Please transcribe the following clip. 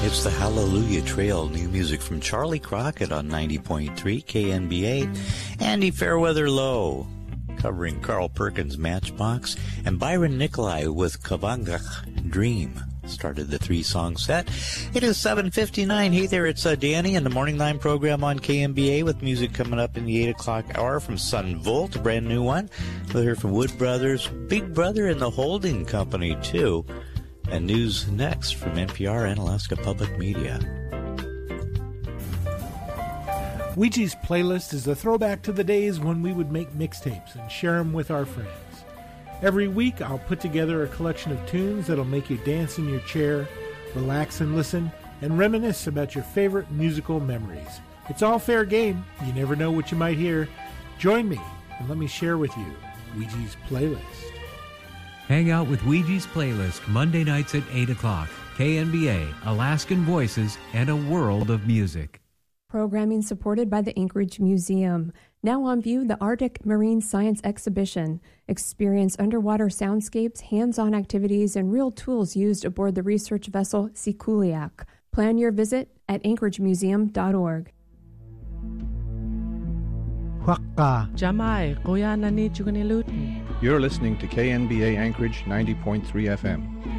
It's the Hallelujah Trail, new music from Charlie Crockett on 90.3 KNBA, Andy Fairweather Low, covering Carl Perkins' Matchbox, and Byron Nikolai with Kavangak Dream started the three-song set. It is 7:59. Hey there, it's Danny and the Morning Line program on KNBA with music coming up in the 8 o'clock hour from Sun Volt, a brand new one. We'll hear from Wood Brothers, Big Brother, and the Holding Company, too. And news next from NPR and Alaska Public Media. Ouija's Playlist is a throwback to the days when we would make mixtapes and share them with our friends. Every week, I'll put together a collection of tunes that'll make you dance in your chair, relax and listen, and reminisce about your favorite musical memories. It's all fair game. You never know what you might hear. Join me and let me share with you Ouija's Playlist. Hang out with Ouija's Playlist Monday nights at 8 o'clock. KNBA, Alaskan Voices, and a world of music. Programming supported by the Anchorage Museum. Now on view, the Arctic Marine Science Exhibition. Experience underwater soundscapes, hands-on activities, and real tools used aboard the research vessel Sikuliaq. Plan your visit at anchoragemuseum.org. Jamai, Koyana ni Chugunilutin. You're listening to KNBA Anchorage 90.3 FM.